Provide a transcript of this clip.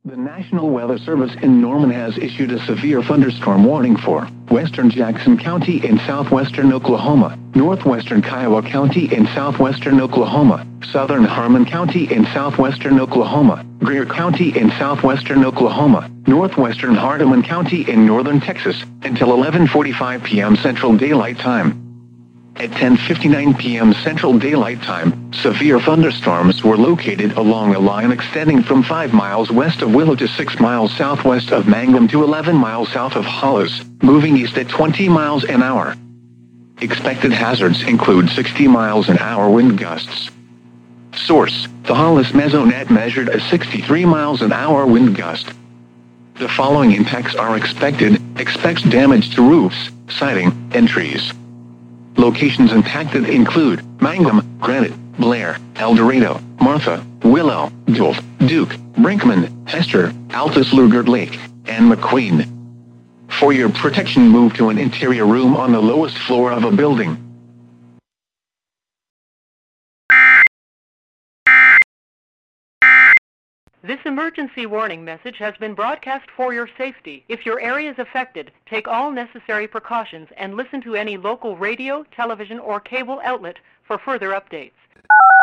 The National Weather Service in Norman has issued a severe thunderstorm warning for western Jackson County in southwestern Oklahoma, northwestern Kiowa County in southwestern Oklahoma, southern Harmon County in southwestern Oklahoma, Greer County in southwestern Oklahoma, northwestern Hardeman County in northern Texas, until 11:45 p.m. Central Daylight Time. At 10:59 p.m. Central Daylight Time, severe thunderstorms were located along a line extending from 5 miles west of Willow to 6 miles southwest of Mangum to 11 miles south of Hollis, moving east at 20 miles an hour. Expected hazards include 60 miles an hour wind gusts. Source: the Hollis Mesonet measured a 63 miles an hour wind gust. The following impacts are expected. Expects damage to roofs, siding, and trees. Locations impacted include Mangum, Granite, Blair, El Dorado, Martha, Willow, Dult, Duke, Brinkman, Hester, Altus Lugard Lake, and McQueen. For your protection, move to an interior room on the lowest floor of a building. This emergency warning message has been broadcast for your safety. If your area is affected, take all necessary precautions and listen to any local radio, television, or cable outlet for further updates.